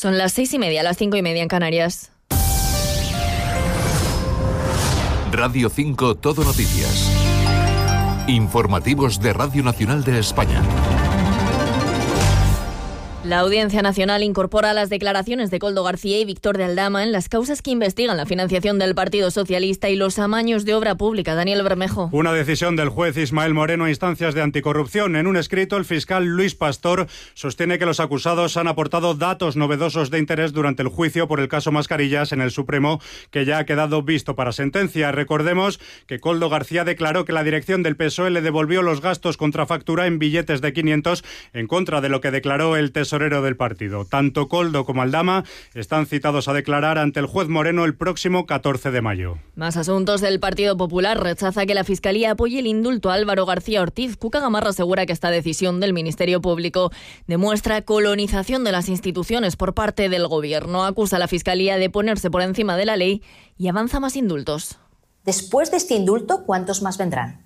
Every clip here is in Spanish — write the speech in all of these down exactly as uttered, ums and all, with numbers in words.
Son las seis y media, las cinco y media en Canarias. Radio cinco Todo Noticias. Informativos de Radio Nacional de España. La Audiencia Nacional incorpora las declaraciones de Koldo García y Víctor de Aldama en las causas que investigan la financiación del Partido Socialista y los amaños de obra pública. Daniel Bermejo. Una decisión del juez Ismael Moreno a instancias de anticorrupción. En un escrito, el fiscal Luis Pastor sostiene que los acusados han aportado datos novedosos de interés durante el juicio por el caso Mascarillas en el Supremo, que ya ha quedado visto para sentencia. Recordemos que Koldo García declaró que la dirección del P S O E le devolvió los gastos contra factura en billetes de quinientos, en contra de lo que declaró el tesorero del partido. Tanto Koldo como Aldama están citados a declarar ante el juez Moreno el próximo catorce de mayo. Más asuntos. Del Partido Popular rechaza que la Fiscalía apoye el indulto a Álvaro García Ortiz. Cuca Gamarra asegura que esta decisión del Ministerio Público demuestra colonización de las instituciones por parte del Gobierno. Acusa a la Fiscalía de ponerse por encima de la ley y avanza más indultos. Después de este indulto, ¿cuántos más vendrán?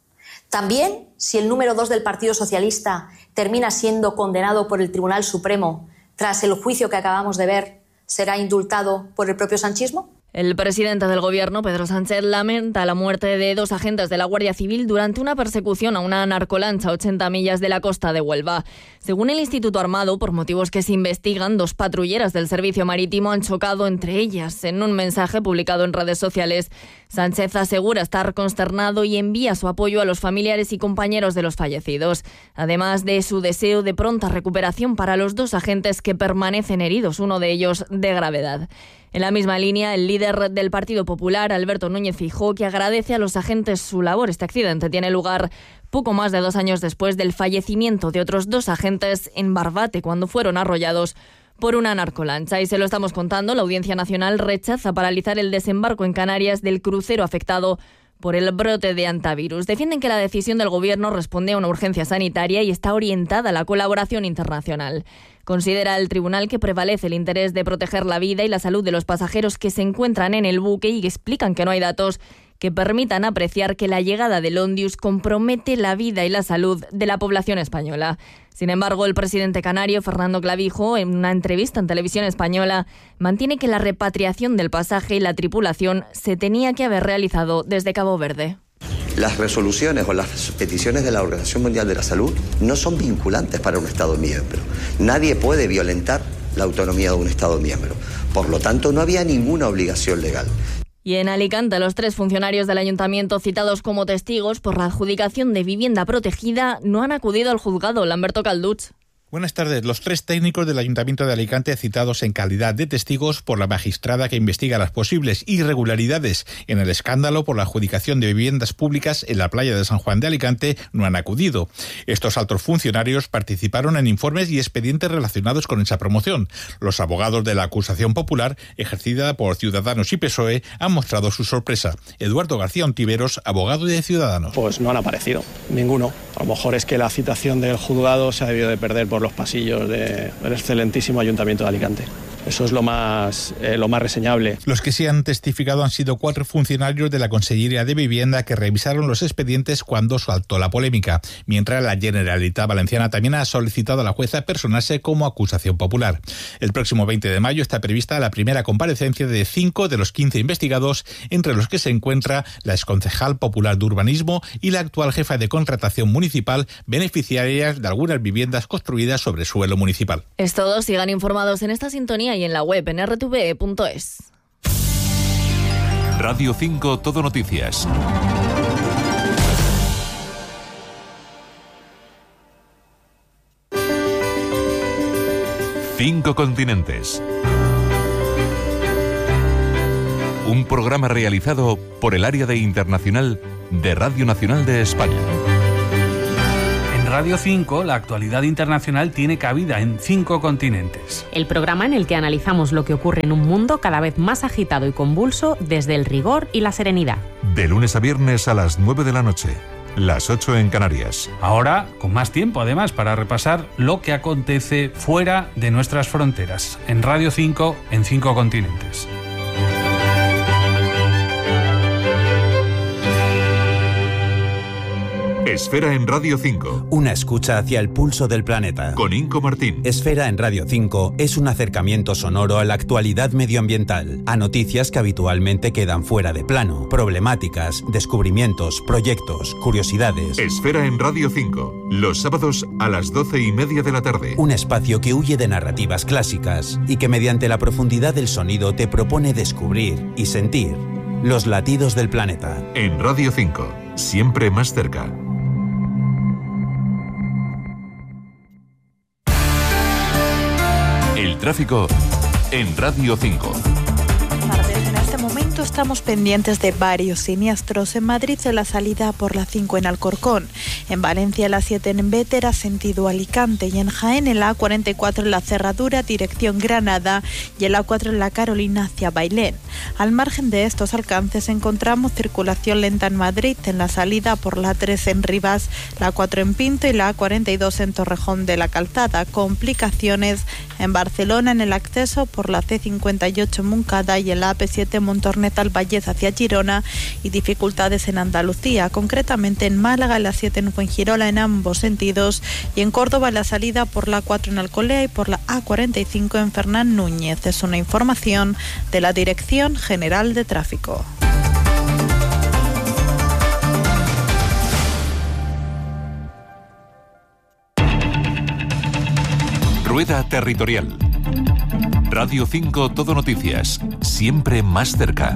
También, si el número dos del Partido Socialista termina siendo condenado por el Tribunal Supremo tras el juicio que acabamos de ver, ¿será indultado por el propio sanchismo? El presidente del Gobierno, Pedro Sánchez, lamenta la muerte de dos agentes de la Guardia Civil durante una persecución a una narcolancha a ochenta millas de la costa de Huelva. Según el Instituto Armado, por motivos que se investigan, dos patrulleras del Servicio Marítimo han chocado entre ellas. En un mensaje publicado en redes sociales, Sánchez asegura estar consternado y envía su apoyo a los familiares y compañeros de los fallecidos, además de su deseo de pronta recuperación para los dos agentes que permanecen heridos, uno de ellos de gravedad. En la misma línea, el líder del Partido Popular, Alberto Núñez Feijóo, que agradece a los agentes su labor. Este accidente tiene lugar poco más de dos años después del fallecimiento de otros dos agentes en Barbate, cuando fueron arrollados por una narcolancha. Y se lo estamos contando, la Audiencia Nacional rechaza paralizar el desembarco en Canarias del crucero afectado por el brote de hantavirus. Defienden que la decisión del Gobierno responde a una urgencia sanitaria y está orientada a la colaboración internacional. Considera el tribunal que prevalece el interés de proteger la vida y la salud de los pasajeros que se encuentran en el buque y explican que no hay datos que permitan apreciar que la llegada del Ondius compromete la vida y la salud de la población española. Sin embargo, el presidente canario, Fernando Clavijo, en una entrevista en Televisión Española, mantiene que la repatriación del pasaje y la tripulación se tenía que haber realizado desde Cabo Verde. Las resoluciones o las peticiones de la Organización Mundial de la Salud no son vinculantes para un Estado miembro. Nadie puede violentar la autonomía de un Estado miembro. Por lo tanto, no había ninguna obligación legal. Y en Alicante, los tres funcionarios del ayuntamiento citados como testigos por la adjudicación de vivienda protegida no han acudido al juzgado. Lamberto Calduch. Buenas tardes. Los tres técnicos del Ayuntamiento de Alicante citados en calidad de testigos por la magistrada que investiga las posibles irregularidades en el escándalo por la adjudicación de viviendas públicas en la playa de San Juan de Alicante no han acudido. Estos altos funcionarios participaron en informes y expedientes relacionados con esa promoción. Los abogados de la acusación popular, ejercida por Ciudadanos y P S O E, han mostrado su sorpresa. Eduardo García Ontiveros, abogado de Ciudadanos. Pues no han aparecido, ninguno. A lo mejor es que la citación del juzgado se ha debido de perder por los pasillos de, del excelentísimo Ayuntamiento de Alicante. Eso es lo más, eh, lo más reseñable. Los que sí han testificado han sido cuatro funcionarios de la Consellería de Vivienda que revisaron los expedientes cuando saltó la polémica, mientras la Generalitat Valenciana también ha solicitado a la jueza personarse como acusación popular. El próximo veinte de mayo está prevista la primera comparecencia de cinco de los quince investigados, entre los que se encuentra la exconcejal popular de Urbanismo y la actual jefa de contratación municipal, beneficiarias de algunas viviendas construidas sobre suelo municipal. Es todo. Sigan informados en esta sintonía y en la web en erre te ve punto es. Radio cinco Todo Noticias. Cinco continentes. Un programa realizado por el área de internacional de Radio Nacional de España. Radio cinco, la actualidad internacional tiene cabida en cinco continentes. El programa en el que analizamos lo que ocurre en un mundo cada vez más agitado y convulso desde el rigor y la serenidad. De lunes a viernes a las nueve de la noche, las ocho en Canarias. Ahora, con más tiempo además para repasar lo que acontece fuera de nuestras fronteras. En Radio cinco, en cinco continentes. Esfera en Radio cinco. Una escucha hacia el pulso del planeta. Con Inco Martín. Esfera en Radio cinco es un acercamiento sonoro a la actualidad medioambiental, a noticias que habitualmente quedan fuera de plano, problemáticas, descubrimientos, proyectos, curiosidades. Esfera en Radio cinco, los sábados a las doce y media de la tarde. Un espacio que huye de narrativas clásicas y que mediante la profundidad del sonido te propone descubrir y sentir los latidos del planeta. En Radio cinco, siempre más cerca. El tráfico en Radio cinco. En este momento estamos pendientes de varios siniestros. En Madrid, en la salida por la cinco en Alcorcón. En Valencia, la siete en Bétera, sentido Alicante. Y en Jaén, en la A cuarenta y cuatro en la Cerradura, dirección Granada. Y en la A cuatro en la Carolina, hacia Bailén. Al margen de estos alcances, encontramos circulación lenta en Madrid, en la salida por la tres en Rivas, la A cuatro en Pinto y la A cuarenta y dos en Torrejón de la Calzada. Complicaciones en Barcelona en el acceso por la C cincuenta y ocho en Moncada y en la A P siete Montornet al Vallez hacia Girona, y dificultades en Andalucía, concretamente en Málaga, en la siete en Fuengirola en ambos sentidos, y en Córdoba en la salida por la A cuatro en Alcolea y por la A cuarenta y cinco en Fernán Núñez. Es una información de la Dirección General de Tráfico. Rueda Territorial. Radio cinco Todo Noticias, siempre más cerca.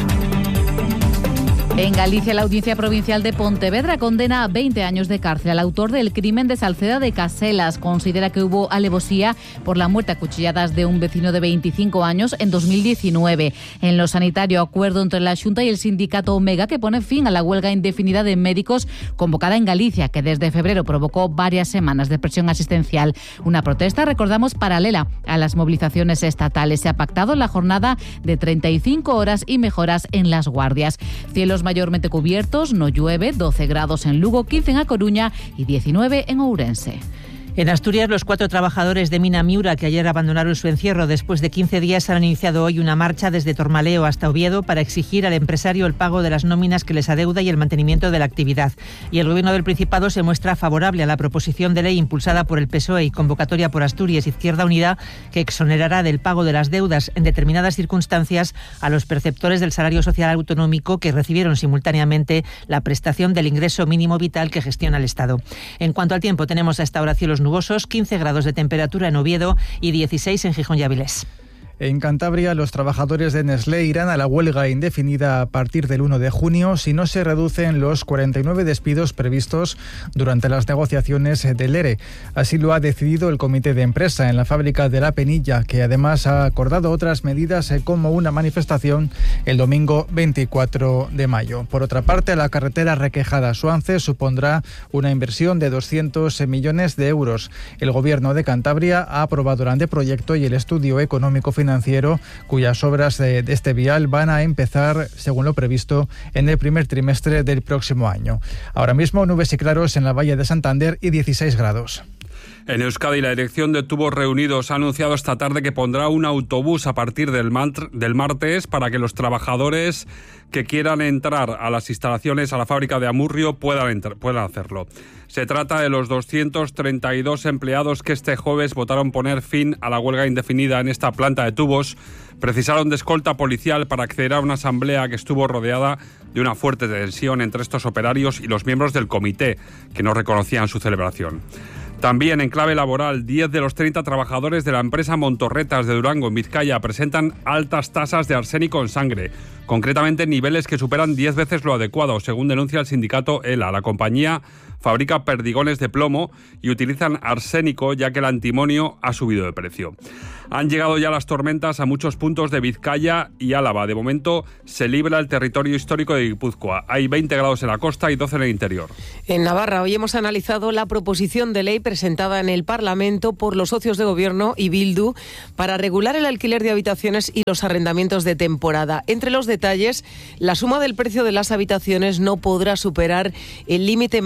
En Galicia, la Audiencia Provincial de Pontevedra condena a veinte años de cárcel al autor del crimen de Salceda de Caselas. Considera que hubo alevosía por la muerte a cuchilladas de un vecino de veinticinco años en dos mil diecinueve. En lo sanitario, acuerdo entre la Xunta y el sindicato Omega que pone fin a la huelga indefinida de médicos convocada en Galicia, que desde febrero provocó varias semanas de presión asistencial. Una protesta, recordamos, paralela a las movilizaciones estatales. Se ha pactado la jornada de treinta y cinco horas y mejoras en las guardias. Cielos mayormente cubiertos, no llueve, doce grados en Lugo, quince en A Coruña y diecinueve en Ourense. En Asturias, los cuatro trabajadores de Mina Miura que ayer abandonaron su encierro después de quince días han iniciado hoy una marcha desde Tormaleo hasta Oviedo para exigir al empresario el pago de las nóminas que les adeuda y el mantenimiento de la actividad. Y el Gobierno del Principado se muestra favorable a la proposición de ley impulsada por el P S O E y convocatoria por Asturias Izquierda Unida, que exonerará del pago de las deudas en determinadas circunstancias a los perceptores del salario social autonómico que recibieron simultáneamente la prestación del ingreso mínimo vital que gestiona el Estado. En cuanto al tiempo, tenemos a esta hora cielos nubosos, quince grados de temperatura en Oviedo y dieciséis en Gijón y Avilés. En Cantabria, los trabajadores de Nestlé irán a la huelga indefinida a partir del uno de junio si no se reducen los cuarenta y nueve despidos previstos durante las negociaciones del E R E. Así lo ha decidido el comité de empresa en la fábrica de La Penilla, que además ha acordado otras medidas como una manifestación el domingo veinticuatro de mayo. Por otra parte, la carretera Requejada-Suance supondrá una inversión de doscientos millones de euros. El Gobierno de Cantabria ha aprobado el anteproyecto y el estudio económico financiero financiero, cuyas obras de este vial van a empezar, según lo previsto, en el primer trimestre del próximo año. Ahora mismo, nubes y claros en la Valle de Santander y dieciséis grados. En Euskadi, la Dirección de Tubos Reunidos ha anunciado esta tarde que pondrá un autobús a partir del, del martes para que los trabajadores que quieran entrar a las instalaciones, a la fábrica de Amurrio, puedan, entrar, puedan hacerlo. Se trata de los doscientos treinta y dos empleados que este jueves votaron poner fin a la huelga indefinida en esta planta de tubos. Precisaron de escolta policial para acceder a una asamblea que estuvo rodeada de una fuerte tensión entre estos operarios y los miembros del comité, que no reconocían su celebración. También en clave laboral, diez de los treinta trabajadores de la empresa Montorretas de Durango, en Vizcaya, presentan altas tasas de arsénico en sangre, concretamente niveles que superan diez veces lo adecuado, según denuncia el sindicato ELA. La compañía fabrica perdigones de plomo y utilizan arsénico, ya que el antimonio ha subido de precio. Han llegado ya las tormentas a muchos puntos de Vizcaya y Álava. De momento se libra el territorio histórico de Guipúzcoa. Hay veinte grados en la costa y doce en el interior. En Navarra, hoy hemos analizado la proposición de ley presentada en el Parlamento por los socios de Gobierno y Bildu para regular el alquiler de habitaciones y los arrendamientos de temporada. Entre los detalles, la suma del precio de las habitaciones no podrá superar el límite máximo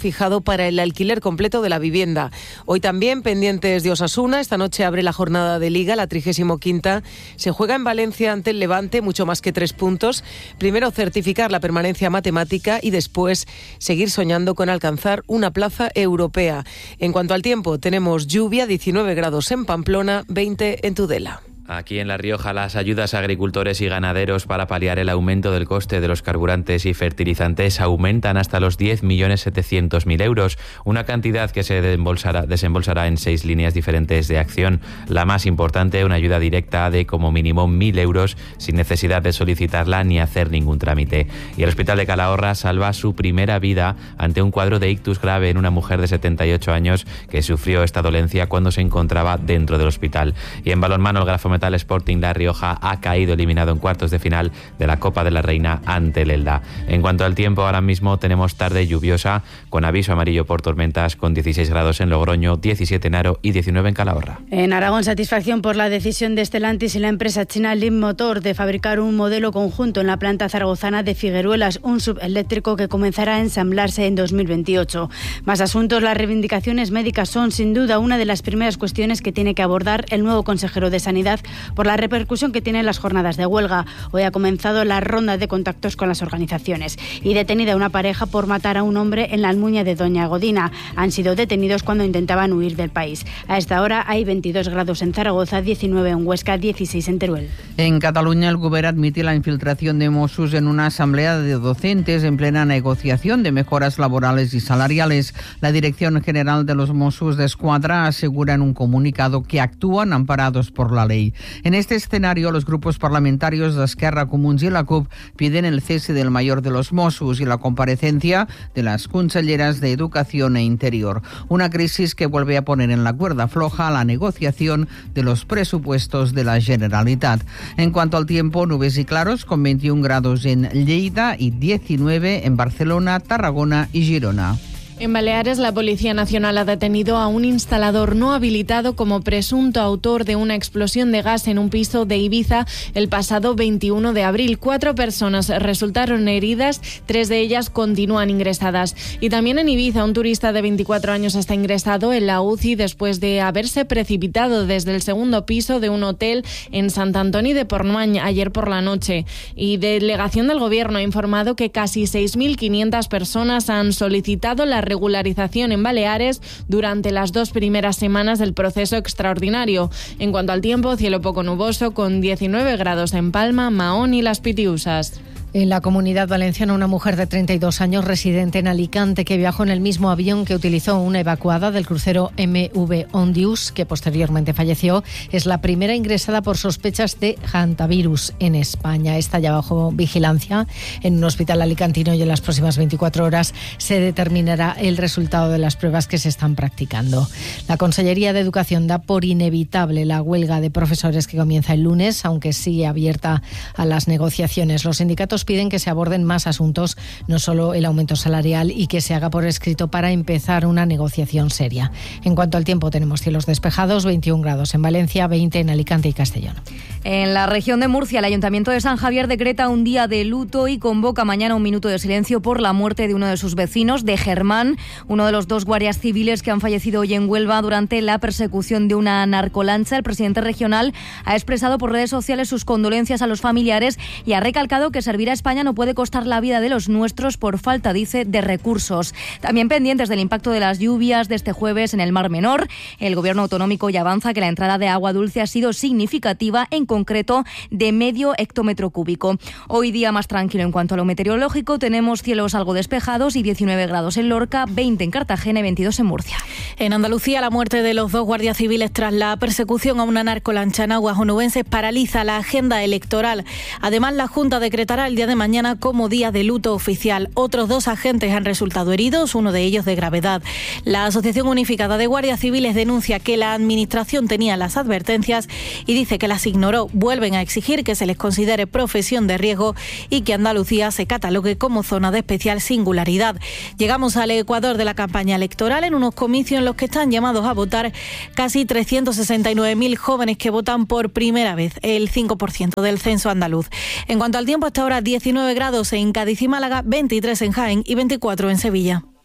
fijado para el alquiler completo de la vivienda. Hoy también pendientes de Osasuna. Esta noche abre la jornada de Liga, la trigésimo quinta. Se juega en Valencia ante el Levante, mucho más que tres puntos. Primero certificar la permanencia matemática y después seguir soñando con alcanzar una plaza europea. En cuanto al tiempo, tenemos lluvia, diecinueve grados en Pamplona, veinte en Tudela. Aquí en La Rioja, las ayudas a agricultores y ganaderos para paliar el aumento del coste de los carburantes y fertilizantes aumentan hasta los diez millones setecientos mil euros, una cantidad que se desembolsará, desembolsará en seis líneas diferentes de acción. La más importante, una ayuda directa de como mínimo mil euros sin necesidad de solicitarla ni hacer ningún trámite. Y el Hospital de Calahorra salva su primera vida ante un cuadro de ictus grave en una mujer de setenta y ocho años que sufrió esta dolencia cuando se encontraba dentro del hospital. Y en balonmano, el Grafo Metal Sporting La Rioja ha caído eliminado en cuartos de final de la Copa de la Reina ante el Elda. En cuanto al tiempo, ahora mismo tenemos tarde lluviosa con aviso amarillo por tormentas, con dieciséis grados en Logroño, diecisiete en Haro y diecinueve en Calahorra. En Aragón, satisfacción por la decisión de Stellantis y la empresa china Leapmotor de fabricar un modelo conjunto en la planta zaragozana de Figueruelas, un subeléctrico que comenzará a ensamblarse en dos mil veintiocho. Más asuntos, las reivindicaciones médicas son sin duda una de las primeras cuestiones que tiene que abordar el nuevo consejero de Sanidad por la repercusión que tienen las jornadas de huelga. Hoy ha comenzado la ronda de contactos con las organizaciones. Y detenida una pareja por matar a un hombre en la Almuña de Doña Godina. Han sido detenidos cuando intentaban huir del país. A esta hora hay veintidós grados en Zaragoza, diecinueve en Huesca, dieciséis en Teruel. En Cataluña, el Govern admite la infiltración de Mossos en una asamblea de docentes en plena negociación de mejoras laborales y salariales. La Dirección General de los Mossos d'Esquadra asegura en un comunicado que actúan amparados por la ley. En este escenario, los grupos parlamentarios de Esquerra, Comuns y la C U P piden el cese del mayor de los Mossos y la comparecencia de las conselleras de Educación e Interior. Una crisis que vuelve a poner en la cuerda floja la negociación de los presupuestos de la Generalitat. En cuanto al tiempo, nubes y claros con veintiún grados en Lleida y diecinueve en Barcelona, Tarragona y Girona. En Baleares, la Policía Nacional ha detenido a un instalador no habilitado como presunto autor de una explosión de gas en un piso de Ibiza el pasado veintiuno de abril. Cuatro personas resultaron heridas, tres de ellas continúan ingresadas. Y también en Ibiza, un turista de veinticuatro años está ingresado en la U C I después de haberse precipitado desde el segundo piso de un hotel en Sant Antoni de Portmany ayer por la noche. Y delegación del Gobierno ha informado que casi seis mil quinientas personas han solicitado la regularización en Baleares durante las dos primeras semanas del proceso extraordinario. En cuanto al tiempo, cielo poco nuboso con diecinueve grados en Palma, Mahón y Las Pitiusas. En la Comunidad Valenciana, una mujer de treinta y dos años residente en Alicante que viajó en el mismo avión que utilizó una evacuada del crucero M V Ondius, que posteriormente falleció, es la primera ingresada por sospechas de hantavirus en España. Está ya bajo vigilancia en un hospital alicantino y en las próximas veinticuatro horas se determinará el resultado de las pruebas que se están practicando. La Consellería de Educación da por inevitable la huelga de profesores que comienza el lunes, aunque sigue abierta a las negociaciones. Los sindicatos piden que se aborden más asuntos, no solo el aumento salarial, y que se haga por escrito para empezar una negociación seria. En cuanto al tiempo, tenemos cielos despejados, veintiún grados en Valencia, veinte en Alicante y Castellón. En la región de Murcia, el Ayuntamiento de San Javier decreta un día de luto y convoca mañana un minuto de silencio por la muerte de uno de sus vecinos, de Germán, uno de los dos guardias civiles que han fallecido hoy en Huelva durante la persecución de una narcolancha. El presidente regional ha expresado por redes sociales sus condolencias a los familiares y ha recalcado que servir a España no puede costar la vida de los nuestros por falta, dice, de recursos. También pendientes del impacto de las lluvias de este jueves en el Mar Menor, el Gobierno autonómico ya avanza que la entrada de agua dulce ha sido significativa, en concreto de medio hectómetro cúbico. Hoy día más tranquilo en cuanto a lo meteorológico, tenemos cielos algo despejados y diecinueve grados en Lorca, veinte en Cartagena y veintidós en Murcia. En Andalucía, la muerte de los dos guardias civiles tras la persecución a una narcolancha en aguas onubenses paraliza la agenda electoral. Además, la Junta decretará el día de mañana como día de luto oficial. Otros dos agentes han resultado heridos, uno de ellos de gravedad. La Asociación Unificada de Guardias Civiles denuncia que la Administración tenía las advertencias y dice que las ignoró. Vuelven a exigir que se les considere profesión de riesgo y que Andalucía se catalogue como zona de especial singularidad. Llegamos al Ecuador de la campaña electoral, en unos comicios en los que están llamados a votar casi trescientos sesenta y nueve mil jóvenes que votan por primera vez, el cinco por ciento del censo andaluz. En cuanto al tiempo, hasta ahora diecinueve grados en Cádiz y Málaga, veintitrés en Jaén y veinticuatro en Sevilla.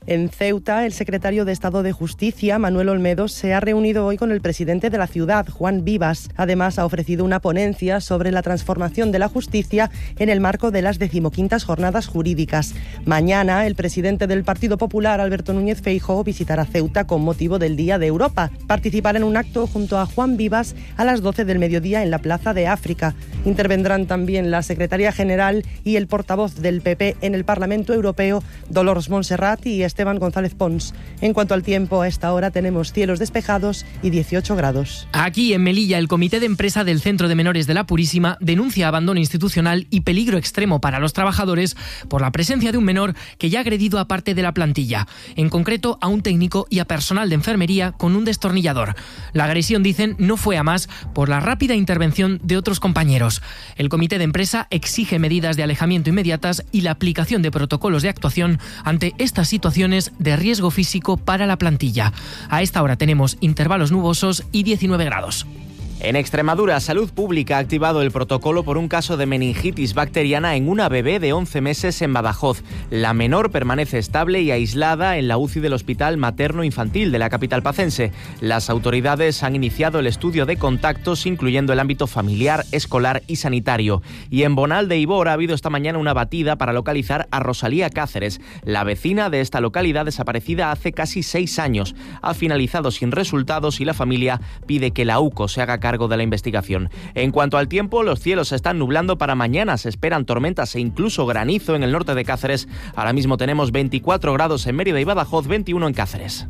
En Ceuta, el secretario de Estado de Justicia, Manuel Olmedo, se ha reunido hoy con el presidente de la ciudad, Juan Vivas. Además, ha ofrecido una ponencia sobre la transformación de la justicia en el marco de las decimoquintas jornadas jurídicas. Mañana, el presidente del Partido Popular, Alberto Núñez Feijóo, visitará Ceuta con motivo del Día de Europa. Participará en un acto junto a Juan Vivas a las doce del mediodía en la Plaza de África. Intervendrán también la secretaria general y el portavoz del P P en el Parlamento Europeo, Dolors Montserrat, y Esteban González Pons. En cuanto al tiempo, a esta hora tenemos cielos despejados y dieciocho grados. Aquí en Melilla, el Comité de Empresa del Centro de Menores de la Purísima denuncia abandono institucional y peligro extremo para los trabajadores por la presencia de un menor que ya ha agredido a parte de la plantilla, en concreto a un técnico y a personal de enfermería con un destornillador. La agresión, dicen, no fue a más por la rápida intervención de otros compañeros. El Comité de Empresa exige medidas de alejamiento inmediatas y la aplicación de protocolos de actuación ante estas situaciones de riesgo físico para la plantilla. A esta hora tenemos intervalos nubosos y diecinueve grados. En Extremadura, Salud Pública ha activado el protocolo por un caso de meningitis bacteriana en una bebé de once meses en Badajoz. La menor permanece estable y aislada en la U C I del Hospital Materno Infantil de la capital pacense. Las autoridades han iniciado el estudio de contactos, incluyendo el ámbito familiar, escolar y sanitario. Y en Bonal de Ibor ha habido esta mañana una batida para localizar a Rosalía Cáceres, la vecina de esta localidad desaparecida hace casi seis años. Ha finalizado sin resultados y la familia pide que la U C O se haga cargo de la investigación. En cuanto al tiempo, los cielos se están nublando para mañana. Se esperan tormentas e incluso granizo en el norte de Cáceres. Ahora mismo tenemos veinticuatro grados en Mérida y Badajoz, veintiuno en Cáceres.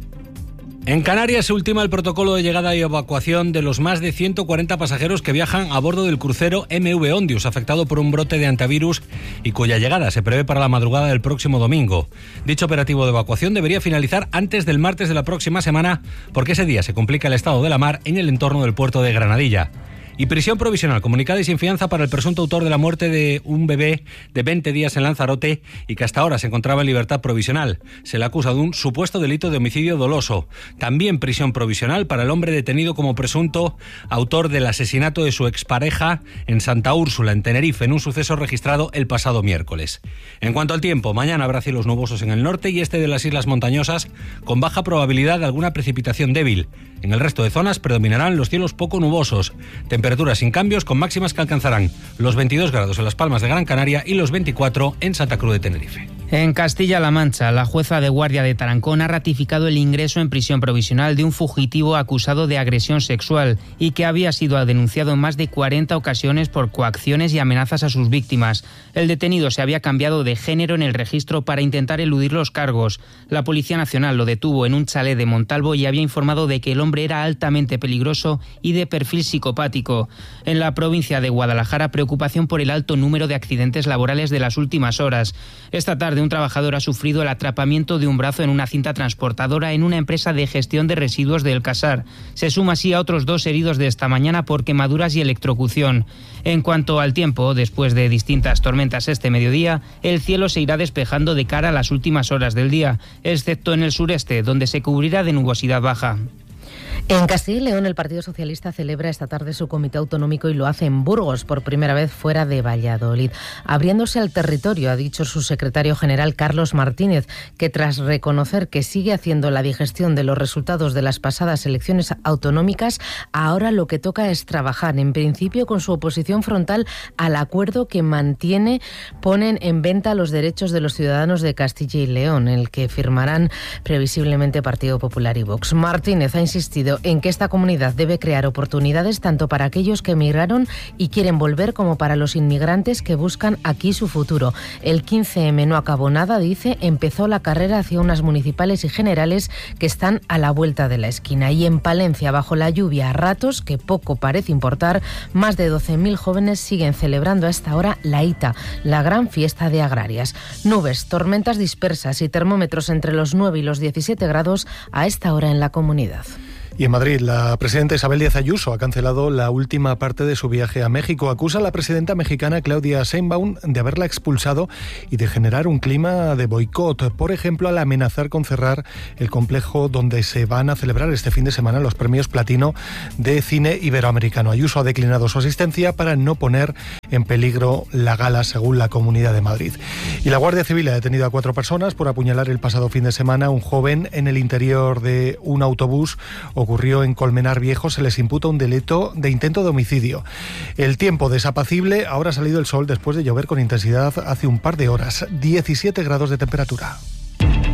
En Canarias se ultima el protocolo de llegada y evacuación de los más de ciento cuarenta pasajeros que viajan a bordo del crucero M V Ondius, afectado por un brote de antivirus y cuya llegada se prevé para la madrugada del próximo domingo. Dicho operativo de evacuación debería finalizar antes del martes de la próxima semana, porque ese día se complica el estado de la mar en el entorno del puerto de Granadilla. Y prisión provisional comunicada y sin fianza para el presunto autor de la muerte de un bebé de veinte días en Lanzarote y que hasta ahora se encontraba en libertad provisional. Se le acusa de un supuesto delito de homicidio doloso. También prisión provisional para el hombre detenido como presunto autor del asesinato de su expareja en Santa Úrsula, en Tenerife, en un suceso registrado el pasado miércoles. En cuanto al tiempo, mañana habrá cielos nubosos en el norte y este de las islas montañosas, con baja probabilidad de alguna precipitación débil. En el resto de zonas predominarán los cielos poco nubosos. Temperaturas sin cambios, con máximas que alcanzarán los veintidós grados en Las Palmas de Gran Canaria y los veinticuatro en Santa Cruz de Tenerife. En Castilla-La Mancha, la jueza de guardia de Tarancón ha ratificado el ingreso en prisión provisional de un fugitivo acusado de agresión sexual y que había sido denunciado en más de cuarenta ocasiones por coacciones y amenazas a sus víctimas. El detenido se había cambiado de género en el registro para intentar eludir los cargos. La Policía Nacional lo detuvo en un chalet de Montalvo y había informado de que el hombre era altamente peligroso y de perfil psicopático. En la provincia de Guadalajara, preocupación por el alto número de accidentes laborales de las últimas horas. Esta tarde un trabajador ha sufrido el atrapamiento de un brazo en una cinta transportadora en una empresa de gestión de residuos de El Casar. Se suma así a otros dos heridos de esta mañana por quemaduras y electrocución. En cuanto al tiempo, después de distintas tormentas este mediodía, el cielo se irá despejando de cara a las últimas horas del día, excepto en el sureste, donde se cubrirá de nubosidad baja. En Castilla y León, el Partido Socialista celebra esta tarde su comité autonómico y lo hace en Burgos, por primera vez fuera de Valladolid, abriéndose al territorio, ha dicho su secretario general Carlos Martínez, que tras reconocer que sigue haciendo la digestión de los resultados de las pasadas elecciones autonómicas, ahora lo que toca es trabajar, en principio con su oposición frontal al acuerdo que mantiene, ponen en venta los derechos de los ciudadanos de Castilla y León, el que firmarán previsiblemente Partido Popular y Vox. Martínez ha insistido en que esta comunidad debe crear oportunidades tanto para aquellos que emigraron y quieren volver como para los inmigrantes que buscan aquí su futuro. El quince eme no acabó nada, dice, empezó la carrera hacia unas municipales y generales que están a la vuelta de la esquina. Y en Palencia, bajo la lluvia a ratos, que poco parece importar, más de doce mil jóvenes siguen celebrando a esta hora la Ita, la gran fiesta de agrarias. Nubes, tormentas dispersas y termómetros entre los nueve y los diecisiete grados a esta hora en la comunidad. Y en Madrid, la presidenta Isabel Díaz Ayuso ha cancelado la última parte de su viaje a México. Acusa a la presidenta mexicana Claudia Sheinbaum de haberla expulsado y de generar un clima de boicot, por ejemplo, al amenazar con cerrar el complejo donde se van a celebrar este fin de semana los premios Platino de cine iberoamericano. Ayuso ha declinado su asistencia para no poner en peligro la gala, según la Comunidad de Madrid. Y la Guardia Civil ha detenido a cuatro personas por apuñalar el pasado fin de semana a un joven en el interior de un autobús. Ocurrió en Colmenar Viejo. Se les imputa un delito de intento de homicidio. El tiempo desapacible. Ahora ha salido el sol después de llover con intensidad hace un par de horas. diecisiete grados de temperatura.